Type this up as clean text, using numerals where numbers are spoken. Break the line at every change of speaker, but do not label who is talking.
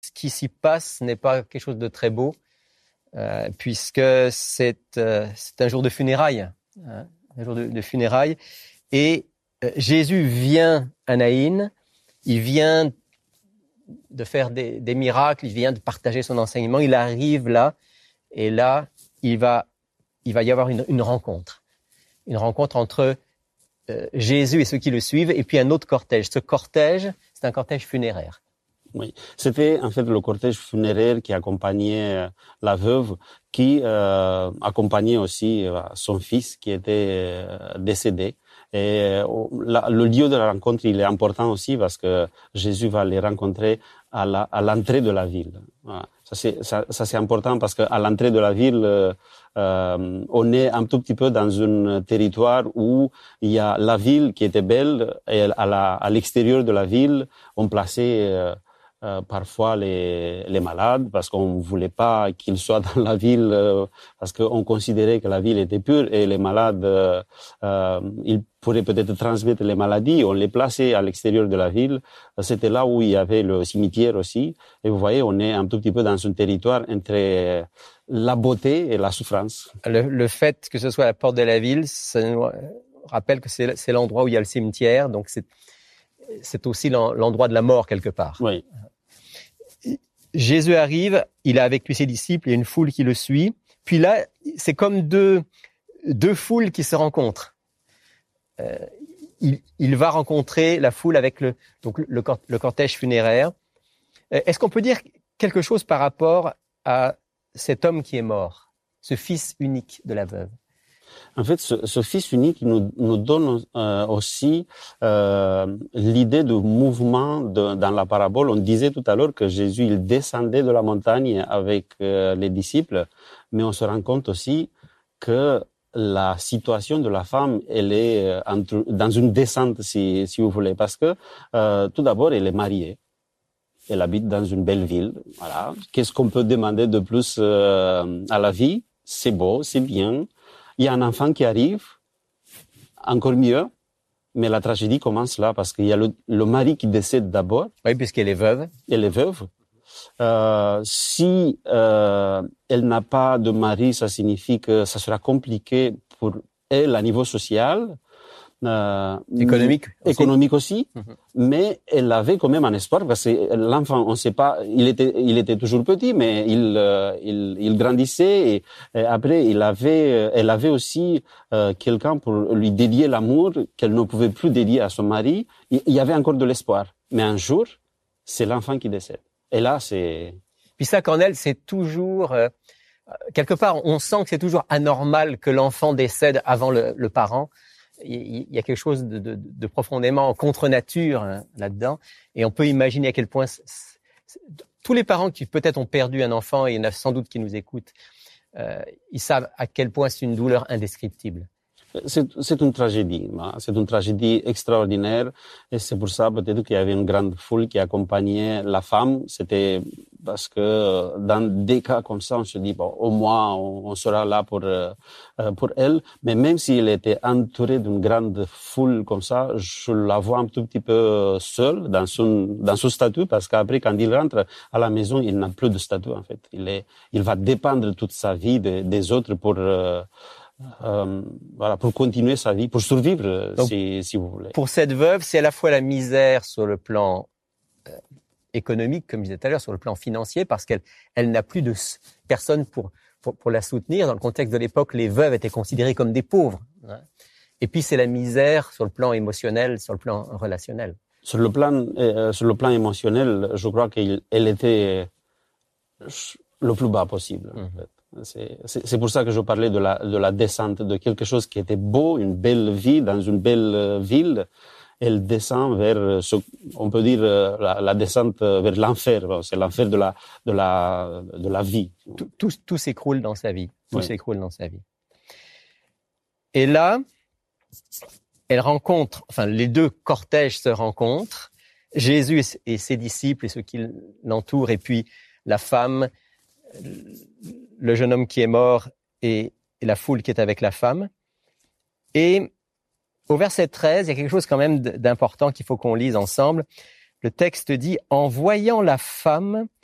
ce qui s'y passe n'est pas quelque chose de très beau, puisque c'est un jour de funérailles, hein, un jour de funérailles. Et Jésus vient à Naïn, il vient de faire des miracles, il vient de partager son enseignement, il arrive là, et là, il va y avoir une rencontre entre Jésus et ceux qui le suivent, et puis un autre cortège. Ce cortège, c'est un cortège funéraire.
Oui, c'était en fait le cortège funéraire qui accompagnait la veuve, qui accompagnait aussi son fils qui était décédé. Et le lieu de la rencontre, il est important aussi parce que Jésus va les rencontrer à l'entrée de la ville. Voilà. Ça c'est important parce que à l'entrée de la ville, on est un tout petit peu dans un territoire où il y a la ville qui était belle, et à l'extérieur de la ville, on plaçait parfois les malades, parce qu'on voulait pas qu'ils soient dans la ville, parce qu'on considérait que la ville était pure, et les malades, ils pourraient peut-être transmettre les maladies. On les plaçait à l'extérieur de la ville. C'était là où il y avait le cimetière aussi. Et vous voyez, on est un tout petit peu dans un territoire entre la beauté et la souffrance.
Le fait que ce soit à la porte de la ville, ça nous rappelle que c'est l'endroit où il y a le cimetière, donc c'est aussi l'endroit de la mort quelque part.
Oui.
Jésus arrive, il a avec lui ses disciples, il y a une foule qui le suit. Puis là, c'est comme deux foules qui se rencontrent. Il va rencontrer la foule avec le cortège funéraire. Est-ce qu'on peut dire quelque chose par rapport à cet homme qui est mort, ce fils unique de la veuve?
En fait, ce fils unique nous donne aussi l'idée du mouvement dans la parabole. On disait tout à l'heure que Jésus, il descendait de la montagne avec les disciples, mais on se rend compte aussi que la situation de la femme, elle est dans une descente, si vous voulez, parce que tout d'abord, elle est mariée. Elle habite dans une belle ville. Voilà. Qu'est-ce qu'on peut demander de plus à la vie? C'est beau, c'est bien. Il y a un enfant qui arrive, encore mieux, mais la tragédie commence là parce qu'il y a le mari qui décède d'abord.
Oui, puisqu'elle est veuve.
Elle est veuve. Si elle n'a pas de mari, ça signifie que ça sera compliqué pour elle à niveau social.
Économique
aussi, mais elle avait quand même un espoir parce que l'enfant, on sait pas, il était toujours petit, mais il grandissait et après elle avait aussi quelqu'un pour lui dédier l'amour qu'elle ne pouvait plus dédier à son mari. Il y avait encore de l'espoir, mais un jour, c'est l'enfant qui décède. Et là, c'est.
Puis ça, qu'en elle, c'est toujours quelque part, on sent que c'est toujours anormal que l'enfant décède avant le parent. Il y a quelque chose de profondément contre-nature là-dedans. Et on peut imaginer à quel point tous les parents qui peut-être ont perdu un enfant, et il y en a sans doute qui nous écoutent, ils savent à quel point c'est une douleur indescriptible.
C'est une tragédie, c'est une tragédie extraordinaire et c'est pour ça peut-être qu'il y avait une grande foule qui accompagnait la femme. C'était parce que dans des cas comme ça, on se dit bon, au moins on sera là pour elle. Mais même s'il était entouré d'une grande foule comme ça, je la vois un tout petit peu seule dans son statut parce qu'après quand il rentre à la maison, il n'a plus de statut en fait. Il va dépendre toute sa vie des autres pour pour continuer sa vie, pour survivre, donc, si vous voulez.
Pour cette veuve, c'est à la fois la misère sur le plan économique, comme je disais tout à l'heure, sur le plan financier, parce qu'elle n'a plus de personne pour la soutenir. Dans le contexte de l'époque, les veuves étaient considérées comme des pauvres. Hein. Et puis c'est la misère sur le plan émotionnel, sur le plan relationnel.
Sur le plan émotionnel, je crois qu'elle était le plus bas possible. En fait. C'est pour ça que je parlais de la descente, de quelque chose qui était beau, une belle vie dans une belle ville. Elle descend vers, on peut dire, la descente vers l'enfer. C'est l'enfer de la vie.
Tout s'écroule dans sa vie. Tout s'écroule dans sa vie. Et là, les deux cortèges se rencontrent. Jésus et ses disciples et ceux qui l'entourent, et puis la femme, le jeune homme qui est mort et la foule qui est avec la femme. Et au verset 13, il y a quelque chose quand même d'important qu'il faut qu'on lise ensemble. Le texte dit « En voyant la femme